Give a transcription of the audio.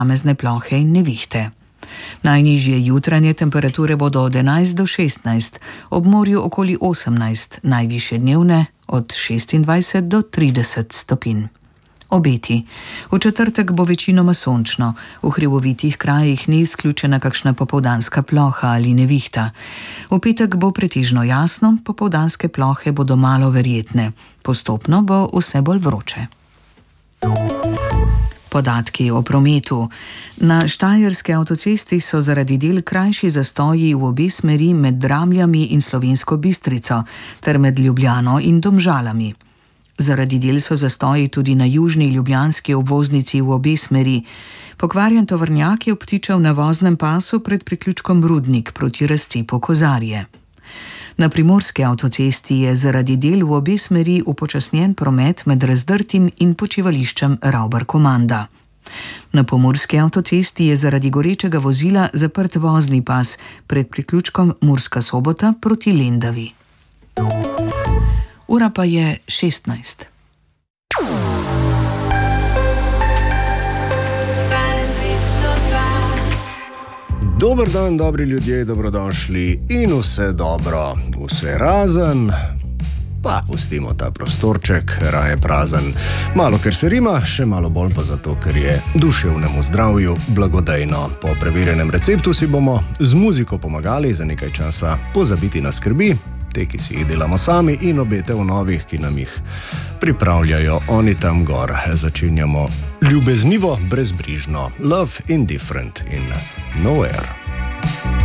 posamezne plohe in nevihte. Najnižje jutranje temperature bodo od 11 do 16, ob morju okoli 18, najvišje dnevne od 26 do 30 stopinj. Obeti. V četrtek bo večinoma sončno, v hribovitih krajih ni izključena kakšna popoldanska ploha ali nevihta. V petek bo pretežno jasno, popoldanske plohe bodo malo verjetne. Postopno bo vse bolj vroče. Podatki o prometu. Na štajerski avtocesti so zaradi del krajši zastoji v obe smeri med Dramljami in Slovensko Bistrico ter med Ljubljano in Domžalami. Zaradi del so zastoji tudi na južni ljubljanski obvoznici v obe smeri. Pokvarjen tovornjak je obtičal na voznem pasu pred priključkom Rudnik proti razcepu Kozarje. Na primorski avtocesti je zaradi del v obe smeri upočasnjen promet med Razdrtim in počivališčem Ravbar-Komanda. Na pomurski avtocesti je zaradi gorečega vozila zaprt vozni pas pred priključkom Murska Sobota proti Lendavi. Ura pa je 16. Dober dan, dobri ljudje, dobrodošli in vse dobro, vse razen, pa pustimo ta prostorček, raje prazen. Malo ker se rima, še malo bolj pa zato, ker je duševnemu zdravju blagodejno. Po preverjenem receptu si bomo z muziko pomagali za nekaj časa pozabiti na skrbi, te, ki si jih delamo sami, in obete v novih, ki nam jih pripravljajo oni tam gor. Začenjamo ljubeznivo, brezbrižno, Love Indifferent in Nowhere.